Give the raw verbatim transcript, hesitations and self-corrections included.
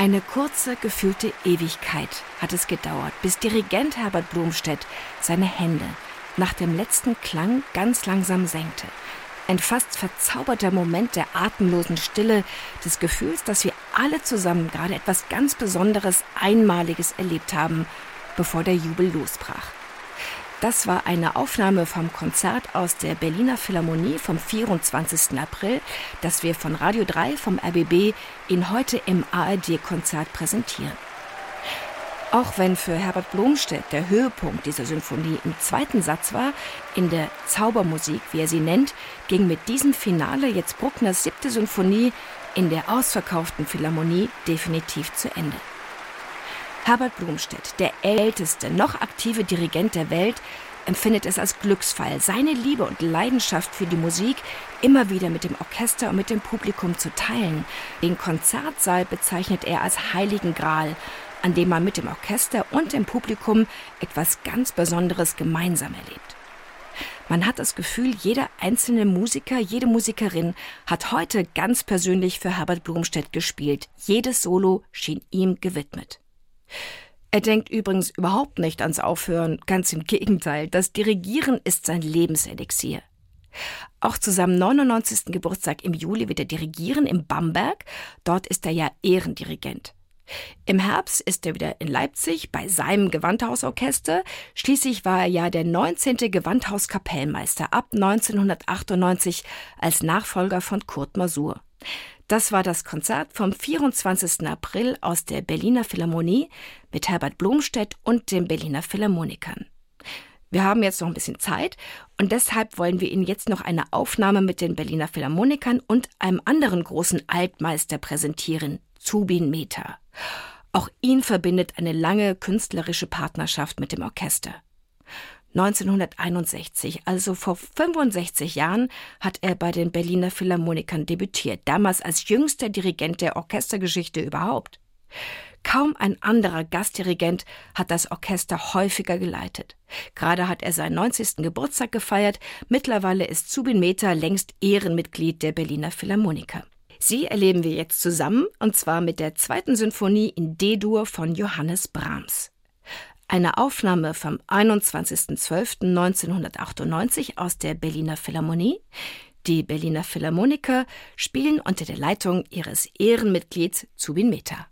Eine kurze, gefühlte Ewigkeit hat es gedauert, bis Dirigent Herbert Blomstedt seine Hände nach dem letzten Klang ganz langsam senkte. Ein fast verzauberter Moment der atemlosen Stille, des Gefühls, dass wir alle zusammen gerade etwas ganz Besonderes, Einmaliges erlebt haben, bevor der Jubel losbrach. Das war eine Aufnahme vom Konzert aus der Berliner Philharmonie vom vierundzwanzigsten April, das wir von Radio drei vom R B B Ihnen heute im A R D-Konzert präsentieren. Auch wenn für Herbert Blomstedt der Höhepunkt dieser Sinfonie im zweiten Satz war, in der Zaubermusik, wie er sie nennt, ging mit diesem Finale jetzt Bruckners siebte Sinfonie in der ausverkauften Philharmonie definitiv zu Ende. Herbert Blomstedt, der älteste, noch aktive Dirigent der Welt, empfindet es als Glücksfall, seine Liebe und Leidenschaft für die Musik immer wieder mit dem Orchester und mit dem Publikum zu teilen. Den Konzertsaal bezeichnet er als Heiligen Gral, an dem man mit dem Orchester und dem Publikum etwas ganz Besonderes gemeinsam erlebt. Man hat das Gefühl, jeder einzelne Musiker, jede Musikerin hat heute ganz persönlich für Herbert Blomstedt gespielt. Jedes Solo schien ihm gewidmet. Er denkt übrigens überhaupt nicht ans Aufhören, ganz im Gegenteil. Das Dirigieren ist sein Lebenselixier. Auch zu seinem neunundneunzigsten Geburtstag im Juli wird er dirigieren in Bamberg. Dort ist er ja Ehrendirigent. Im Herbst ist er wieder in Leipzig bei seinem Gewandhausorchester. Schließlich war er ja der neunzehnte Gewandhauskapellmeister ab neunzehnhundertachtundneunzig als Nachfolger von Kurt Masur. Das war das Konzert vom vierundzwanzigsten April aus der Berliner Philharmonie mit Herbert Blomstedt und den Berliner Philharmonikern. Wir haben jetzt noch ein bisschen Zeit und deshalb wollen wir Ihnen jetzt noch eine Aufnahme mit den Berliner Philharmonikern und einem anderen großen Altmeister präsentieren, Zubin Mehta. Auch ihn verbindet eine lange künstlerische Partnerschaft mit dem Orchester. neunzehnhunderteinundsechzig, also vor fünfundsechzig Jahren, hat er bei den Berliner Philharmonikern debütiert, damals als jüngster Dirigent der Orchestergeschichte überhaupt. Kaum ein anderer Gastdirigent hat das Orchester häufiger geleitet. Gerade hat er seinen neunzigsten Geburtstag gefeiert. Mittlerweile ist Zubin Mehta längst Ehrenmitglied der Berliner Philharmoniker. Sie erleben wir jetzt zusammen, und zwar mit der zweiten Sinfonie in D-Dur von Johannes Brahms. Eine Aufnahme vom einundzwanzigsten zwölften neunzehnhundertachtundneunzig aus der Berliner Philharmonie. Die Berliner Philharmoniker spielen unter der Leitung ihres Ehrenmitglieds Zubin Mehta.